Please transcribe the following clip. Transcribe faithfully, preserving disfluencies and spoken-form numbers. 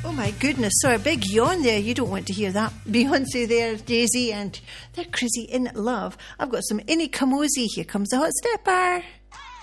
Oh my goodness, sorry, a big yawn there. You don't want to hear that. Beyonce there, Daisy, and they're crazy in love. I've got some Inni Kamoze. Here comes the hot stepper.